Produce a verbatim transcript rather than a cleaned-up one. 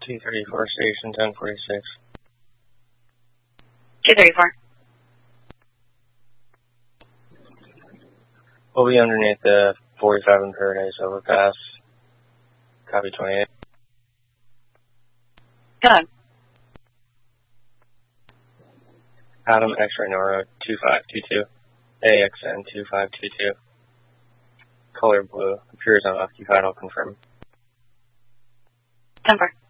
two thirty-four station, ten forty-six. two thirty-four. We'll be underneath the forty-five in Paradise overpass. Copy twenty-eight. Go ahead. Adam X-ray Nora two five two two. A X N two five two two. Color blue. Appears unoccupied. I'll confirm. ten four.